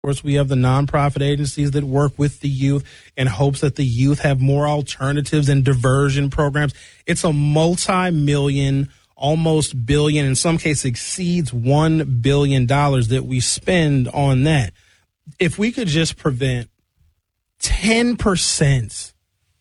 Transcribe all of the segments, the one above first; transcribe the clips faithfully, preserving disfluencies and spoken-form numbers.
Of course, we have the nonprofit agencies that work with the youth in hopes that the youth have more alternatives and diversion programs. It's a multi-million, almost billion, in some cases exceeds one billion dollars that we spend on that. If we could just prevent ten percent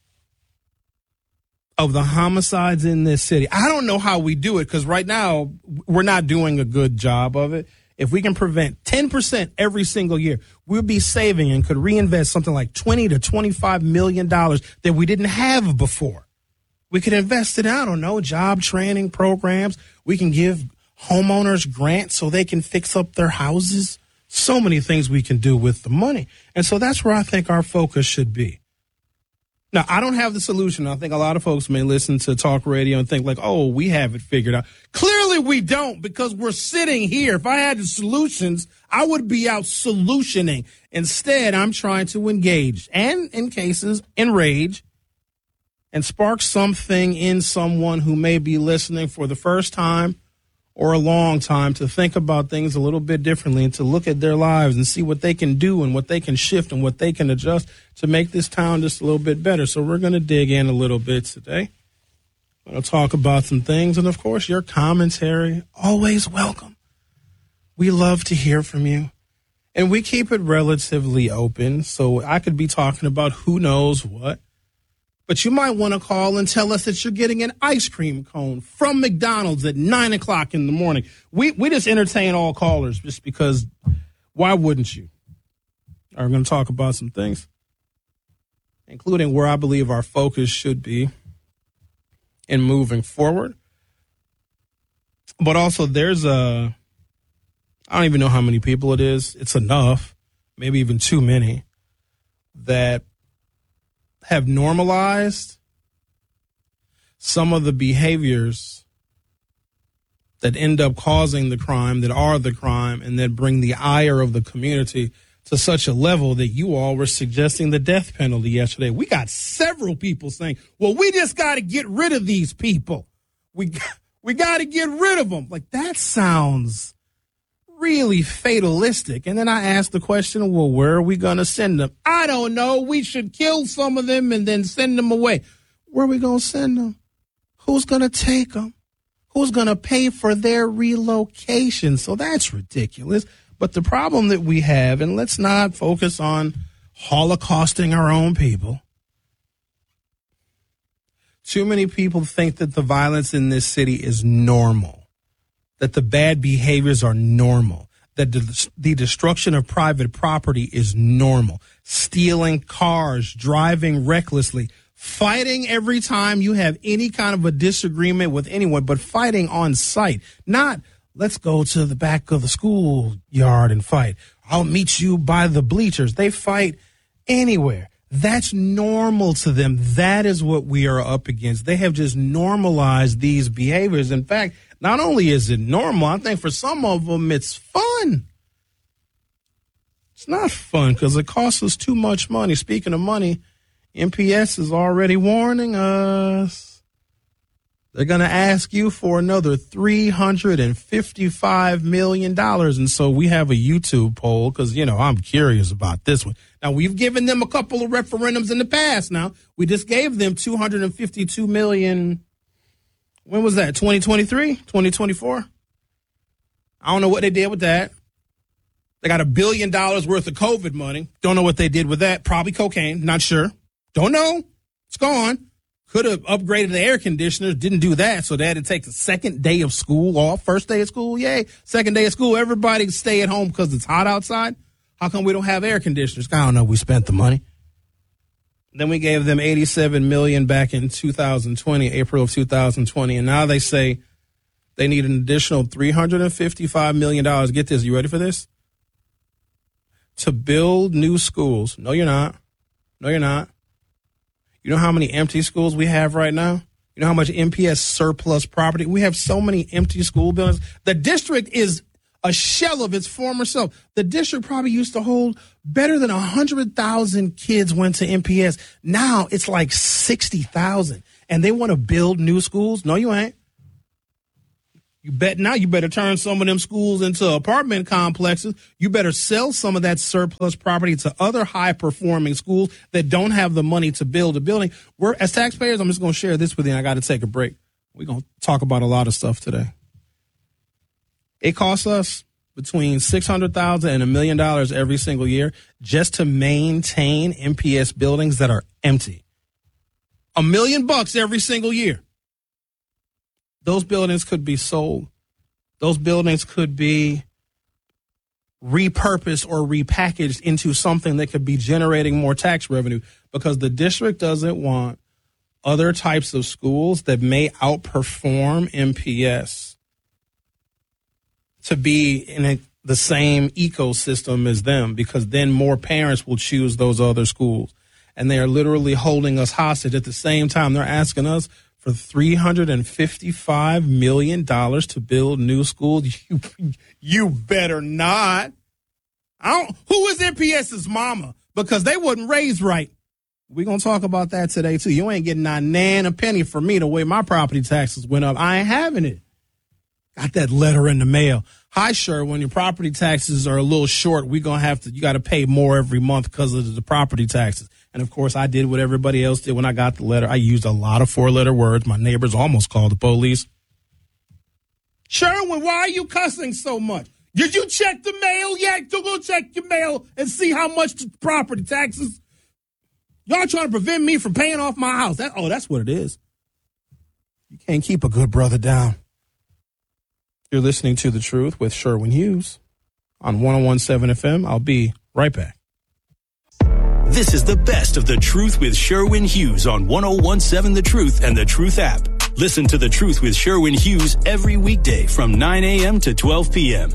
of the homicides in this city, I don't know how we do it because right now we're not doing a good job of it. If we can prevent ten percent every single year, we'll be saving and could reinvest something like twenty to twenty-five million dollars that we didn't have before. We could invest it, I don't know, job training programs. We can give homeowners grants so they can fix up their houses. So many things we can do with the money. And so that's where I think our focus should be. Now, I don't have the solution. I think a lot of folks may listen to talk radio and think like, oh, we have it figured out. Clearly we don't because we're sitting here. If I had the solutions, I would be out solutioning. Instead, I'm trying to engage and, in cases, enrage and spark something in someone who may be listening for the first time or a long time to think about things a little bit differently and to look at their lives and see what they can do and what they can shift and what they can adjust to make this town just a little bit better. So we're going to dig in a little bit today. I'm going to talk about some things. And, of course, your commentary, always welcome. We love to hear from you. And we keep it relatively open. So I could be talking about who knows what. But you might want to call and tell us that you're getting an ice cream cone from McDonald's at nine o'clock in the morning. We we just entertain all callers just because why wouldn't you? I'm going to talk about some things, including where I believe our focus should be in moving forward. But also there's a, I don't even know how many people it is. It's enough, maybe even too many, that have normalized some of the behaviors that end up causing the crime, that are the crime, and that bring the ire of the community to such a level that you all were suggesting the death penalty yesterday. We got several people saying, well, we just got to get rid of these people. We, we got to get rid of them. Like, that sounds really fatalistic. And then I asked the question, well, where are we going to send them? I don't know. We should kill some of them and then send them away. Where are we going to send them? Who's going to take them? Who's going to pay for their relocation? So that's ridiculous. But the problem that we have, and let's not focus on holocausting our own people. Too many people think that the violence in this city is normal, that the bad behaviors are normal, that the destruction of private property is normal, stealing cars, driving recklessly, fighting every time you have any kind of a disagreement with anyone, but fighting on sight, not let's go to the back of the schoolyard and fight. I'll meet you by the bleachers. They fight anywhere. That's normal to them. That is what we are up against. They have just normalized these behaviors. In fact, not only is it normal, I think for some of them it's fun. It's not fun because it costs us too much money. Speaking of money, M P S is already warning us. They're going to ask you for another three hundred fifty-five million dollars. And so we have a YouTube poll because, you know, I'm curious about this one. Now, we've given them a couple of referendums in the past now. We just gave them two hundred fifty-two million dollars. When was that? twenty twenty-three? twenty twenty-four? I don't know what they did with that. They got a billion dollars worth of COVID money. Don't know what they did with that. Probably cocaine. Not sure. Don't know. It's gone. Could have upgraded the air conditioners. Didn't do that. So they had to take the second day of school off. First day of school, yay. Second day of school, everybody stay at home because it's hot outside. How come we don't have air conditioners? I don't know. We spent the money. Then we gave them eighty-seven million dollars back in two thousand twenty, April of two thousand twenty. And now they say they need an additional three hundred fifty-five million dollars. Get this. You ready for this? To build new schools. No, you're not. No, you're not. You know how many empty schools we have right now? You know how much M P S surplus property? We have so many empty school buildings. The district is a shell of its former self. The district probably used to hold better than one hundred thousand kids went to M P S. Now it's like sixty thousand. And they want to build new schools? No, you ain't. You bet now you better turn some of them schools into apartment complexes. You better sell some of that surplus property to other high-performing schools that don't have the money to build a building. We're, as taxpayers, I'm just going to share this with you, and I got to take a break. We're going to talk about a lot of stuff today. It costs us between six hundred thousand dollars and a million dollars every single year just to maintain M P S buildings that are empty. A million bucks every single year. Those buildings could be sold. Those buildings could be repurposed or repackaged into something that could be generating more tax revenue, because the district doesn't want other types of schools that may outperform M P S to be in a, the same ecosystem as them, because then more parents will choose those other schools. And they are literally holding us hostage. At the same time, they're asking us for three hundred fifty-five million dollars to build new schools. You, you better not. I don't, who is MPS's mama? Because they wasn't raised right. We're going to talk about that today, too. You ain't getting not nan a penny from me the way my property taxes went up. I ain't having it. Got that letter in the mail. Hi, sure, when your property taxes are a little short, we're going to have to, you got to pay more every month because of the property taxes. And, of course, I did what everybody else did when I got the letter. I used a lot of four-letter words. My neighbors almost called the police. Sherwin, why are you cussing so much? Did you check the mail yet? Go go check your mail and see how much the property taxes. Y'all trying to prevent me from paying off my house. That, oh, that's what it is. You can't keep a good brother down. You're listening to The Truth with Sherwin Hughes on one oh one point seven F M. I'll be right back. This is the best of The Truth with Sherwin Hughes on one oh one point seven The Truth and The Truth app. Listen to The Truth with Sherwin Hughes every weekday from nine a.m. to twelve p.m.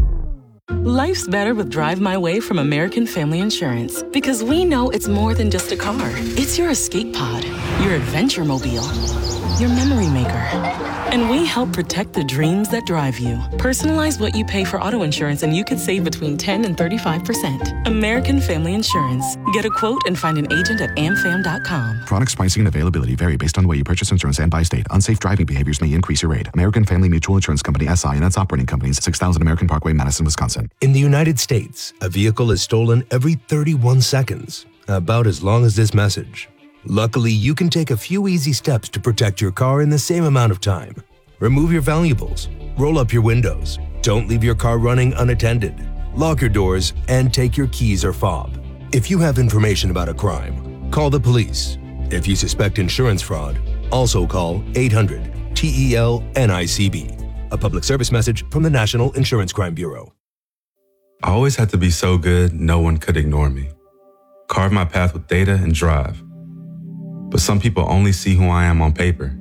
Life's better with Drive My Way from American Family Insurance, because we know it's more than just a car. It's your escape pod, your adventure mobile, your memory maker. And we help protect the dreams that drive you. Personalize what you pay for auto insurance and you could save between ten and thirty-five percent. American Family Insurance. Get a quote and find an agent at am fam dot com. Products, pricing, and availability vary based on the way you purchase insurance and by state. Unsafe driving behaviors may increase your rate. American Family Mutual Insurance Company, S I, and its operating companies, six thousand American Parkway, Madison, Wisconsin. In the United States, a vehicle is stolen every thirty-one seconds, about as long as this message. Luckily, you can take a few easy steps to protect your car in the same amount of time. Remove your valuables, roll up your windows, don't leave your car running unattended, lock your doors, and take your keys or fob. If you have information about a crime, call the police. If you suspect insurance fraud, also call eight hundred T E L N I C B. A public service message from the National Insurance Crime Bureau. I always had to be so good, no one could ignore me. Carve my path with data and drive. But some people only see who I am on paper.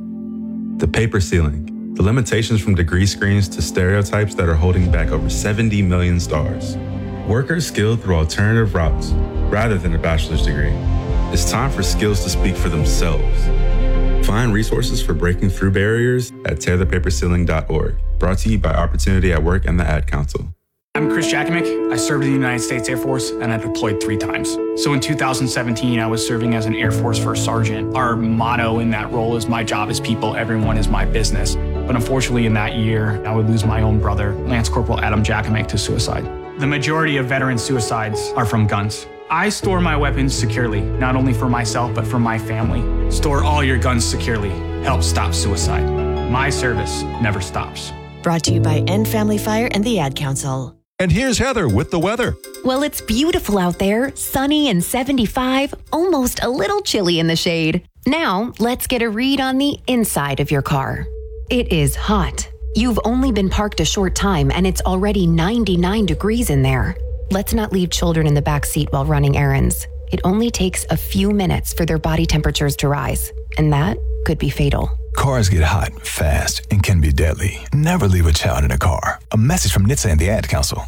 The paper ceiling, the limitations from degree screens to stereotypes that are holding back over seventy million stars. Workers skilled through alternative routes rather than a bachelor's degree. It's time for skills to speak for themselves. Find resources for breaking through barriers at tear the paper ceiling dot org. Brought to you by Opportunity at Work and the Ad Council. I'm Chris Jakimick. I served in the United States Air Force and I deployed three times. So in two thousand seventeen, I was serving as an Air Force First Sergeant. Our motto in that role is my job is people, everyone is my business. But unfortunately in that year, I would lose my own brother, Lance Corporal Adam Jakimick, to suicide. The majority of veteran suicides are from guns. I store my weapons securely, not only for myself, but for my family. Store all your guns securely. Help stop suicide. My service never stops. Brought to you by End Family Fire and the Ad Council. And here's Heather with the weather. Well, it's beautiful out there, sunny and seventy-five, almost a little chilly in the shade. Now, let's get a read on the inside of your car. It is hot. You've only been parked a short time and it's already ninety-nine degrees in there. Let's not leave children in the back seat while running errands. It only takes a few minutes for their body temperatures to rise, and that could be fatal. Cars get hot fast and can be deadly. Never leave a child in a car. A message from N H T S A and the Ad Council.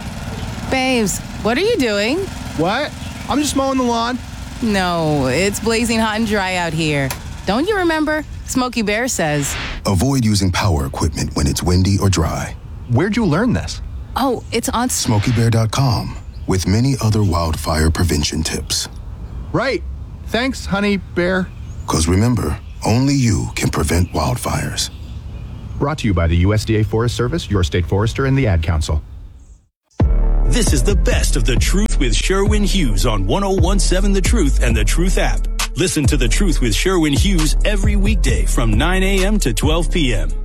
Babes, what are you doing? What? I'm just mowing the lawn. No, it's blazing hot and dry out here. Don't you remember? Smokey Bear says, avoid using power equipment when it's windy or dry. Where'd you learn this? Oh, it's on Smokey Bear dot com with many other wildfire prevention tips. Right. Thanks, honey bear. Because remember, only you can prevent wildfires. Brought to you by the U S D A Forest Service, your state forester, and the Ad Council. This is the best of The Truth with Sherwin Hughes on one oh one seven The Truth and The Truth app. Listen to The Truth with Sherwin Hughes every weekday from nine a.m. to twelve p.m.